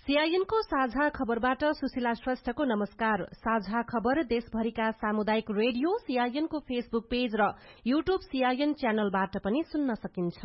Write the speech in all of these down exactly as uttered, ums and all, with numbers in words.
सीआईएनको साझा खबरबाट सुशीला श्रेष्ठको नमस्कार। साझा खबर देशभरिका सामुदायिक रेडियो सीआईएनको फेसबुक पेज र यूट्यूब सीआईएन च्यानलबाट पनि सुन्न सकिन्छ।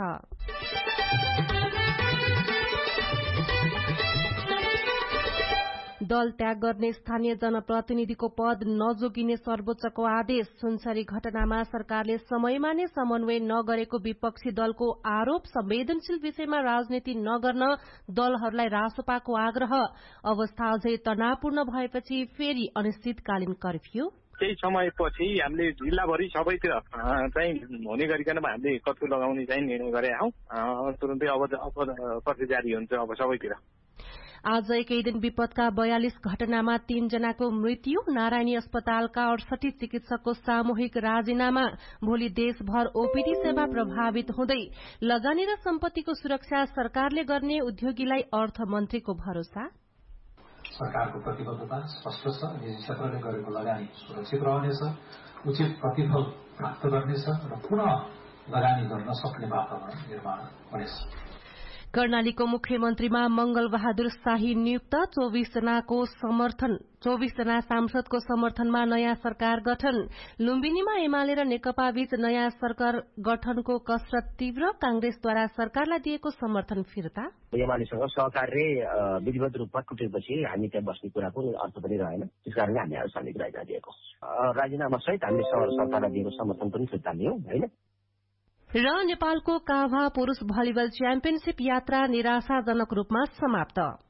दल त्याग गर्ने स्थानीय जनप्रतिनिधिको पद नजोगिने सर्वोच्चको आदेश। सुनसरी घटनामा सरकारले समयमा नै समन्वय नगरेको विपक्षी दलको आरोप। संवेदनशील विषयमा राजनीति नगर्न दलहरूलाई रासोपाको आग्रह। अवस्था अझै तनावपूर्ण भएपछि फेरि अनिश्चितकालीन कर्फ्यू। केही समयपछि हामीले जिल्लाभरि सबैतिर चाहिँ हुने गरिकन हामीले कर्फ्यू लगाउने चाहिँ निर्णय गरेका हौं। तुरुन्तै अब कर्फ्यू जारी हुन्छ अब सबैतिर। आज एकै दिन विपदका बयालिस घटनामा तीन जनाको मृत्यु। नारायणी अस्पतालका अडसठी चिकित्सकको सामूहिक राजीनामा। भोलि देशभर ओपीडी सेवा प्रभावित हुँदै। लगानी र सम्पत्तिको सुरक्षा सरकारले गर्ने उद्योगीलाई अर्थमन्त्रीको भरोसा। सरकारको प्रतिबद्धता स्पष्ट छ। निजी क्षेत्रले गरेको लगानी सुरक्षित रहनेछ, उचित प्रतिफल प्राप्त गर्नेछ र पुनः लगानी गर्न सक्ने वातावरण निर्माण हुनेछ। कर्णालीको मुख्यमन्त्रीमा मंगल बहादुर शाही नियुक्त। चौबीस जनाको समर्थन चौबीस जना सांसदको समर्थनमा नयाँ सरकार गठन। लुम्बिनीमा एमाले र नेकपा बीच नयाँ सरकार गठनको कसरत तीव्र। कांग्रेसद्वारा सरकारलाई दिएको समर्थन फिर्ता। एमालेसँग सहकार्य विधिवत रूपमा टुटेपछि हामी त्यहाँ बस्ने कुराको अर्थ पनि रहेन। त्यसकारणले हामी आज समिति राजीनामा दिएको। राजीनामा सहित हामीले सरकारलाई दिएको समर्थन पनि फिर्ता लियौं होइन। र नेपालको काभा पुरूष भलिबल च्याम्पियनशीप यात्रा निराशाजनक रूपमा समाप्त।